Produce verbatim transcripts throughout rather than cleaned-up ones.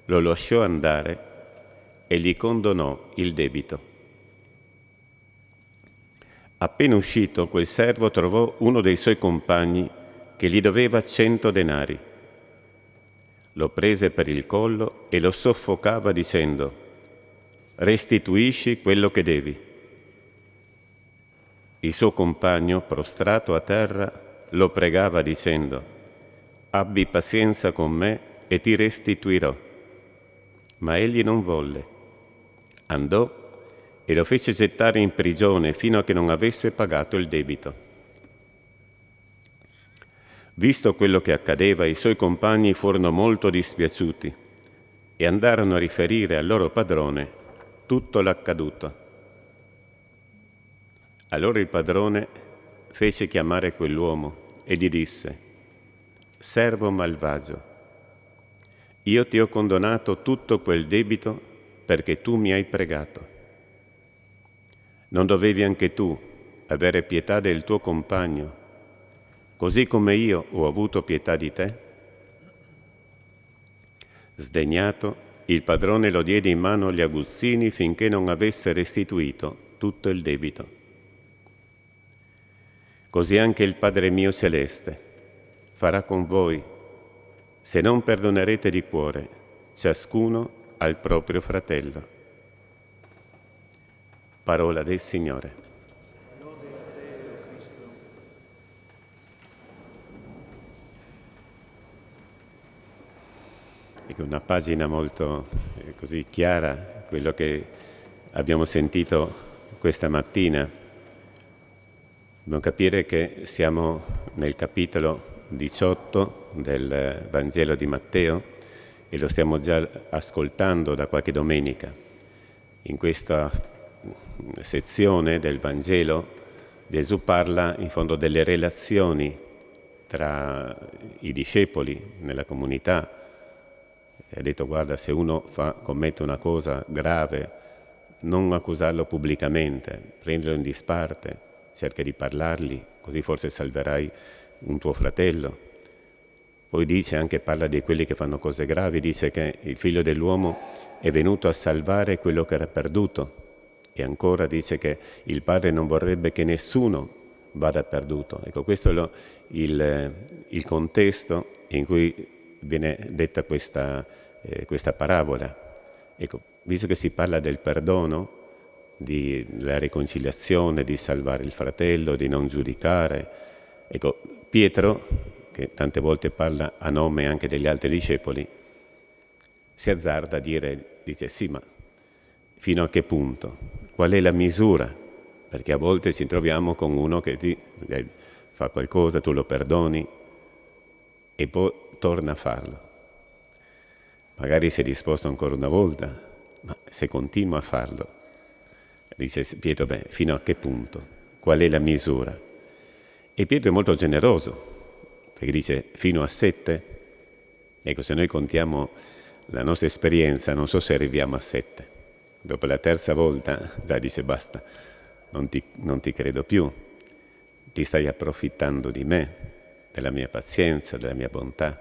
lo lasciò andare e gli condonò il debito. Appena uscito, quel servo trovò uno dei suoi compagni che gli doveva cento denari. Lo prese per il collo e lo soffocava dicendo: «Restituisci quello che devi». Il suo compagno, prostrato a terra, lo pregava dicendo: «Abbi pazienza con me e ti restituirò». Ma egli non volle. Andò e lo fece gettare in prigione fino a che non avesse pagato il debito. Visto quello che accadeva, i suoi compagni furono molto dispiaciuti e andarono a riferire al loro padrone tutto l'accaduto. Allora il padrone fece chiamare quell'uomo e gli disse: «Servo malvagio, io ti ho condonato tutto quel debito perché tu mi hai pregato. Non dovevi anche tu avere pietà del tuo compagno, così come io ho avuto pietà di te?» Sdegnato, il padrone lo diede in mano agli aguzzini finché non avesse restituito tutto il debito. Così anche il Padre mio celeste farà con voi, se non perdonerete di cuore ciascuno al proprio fratello. Parola del Signore. Lode a te, o Cristo. Ecco, una pagina molto eh, così chiara, quello che abbiamo sentito questa mattina. Dobbiamo capire che siamo nel capitolo diciotto del Vangelo di Matteo e lo stiamo già ascoltando da qualche domenica. In questa sezione del Vangelo Gesù parla in fondo delle relazioni tra i discepoli nella comunità. Ha detto: guarda, se uno fa, commette una cosa grave, non accusarlo pubblicamente, prenderlo in disparte, cerca di parlargli, così forse salverai un tuo fratello. Poi dice, anche parla di quelli che fanno cose gravi, dice che il Figlio dell'uomo è venuto a salvare quello che era perduto. E ancora dice che il Padre non vorrebbe che nessuno vada perduto. Ecco, questo è lo, il, il contesto in cui viene detta questa, eh, questa parabola. Ecco, visto che si parla del perdono, di la riconciliazione, di salvare il fratello, di non giudicare. Ecco, Pietro, che tante volte parla a nome anche degli altri discepoli, si azzarda a dire, dice: sì, ma fino a che punto? Qual è la misura? Perché a volte ci troviamo con uno che ti fa qualcosa, tu lo perdoni e poi torna a farlo. Magari sei disposto ancora una volta, ma se continua a farlo, dice Pietro, beh, fino a che punto? Qual è la misura? E Pietro è molto generoso, perché dice fino a sette. Ecco, se noi contiamo la nostra esperienza, non so se arriviamo a sette. Dopo la terza volta già dice basta, non ti, non ti credo più, ti stai approfittando di me, della mia pazienza, della mia bontà.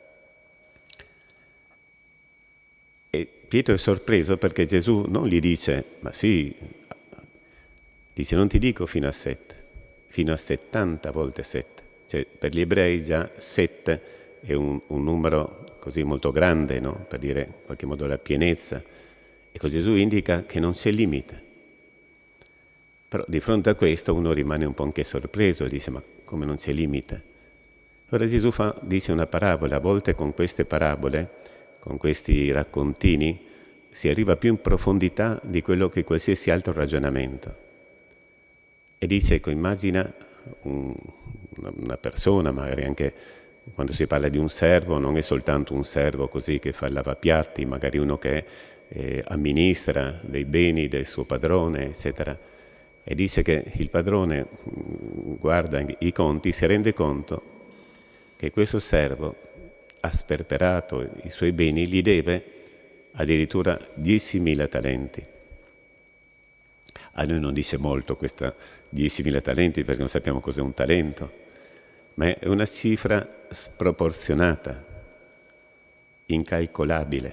E Pietro è sorpreso perché Gesù non gli dice, ma sì, dice non ti dico fino a sette, fino a settanta volte sette. Cioè per gli ebrei già sette è un, un numero così molto grande, no? Per dire in qualche modo la pienezza. Ecco, Gesù indica che non c'è limite. Però di fronte a questo uno rimane un po' anche sorpreso e dice, ma come non c'è limite? Allora Gesù fa, dice una parabola, a volte con queste parabole, con questi raccontini, si arriva più in profondità di quello che qualsiasi altro ragionamento. E dice, ecco, immagina un, una persona, magari anche quando si parla di un servo, non è soltanto un servo così che fa il lavapiatti, magari uno che eh, amministra dei beni del suo padrone, eccetera. E dice che il padrone guarda i conti, si rende conto che questo servo ha sperperato i suoi beni, gli deve addirittura diecimila talenti. A noi non dice molto questa diecimila talenti perché non sappiamo cos'è un talento, ma è una cifra sproporzionata, incalcolabile.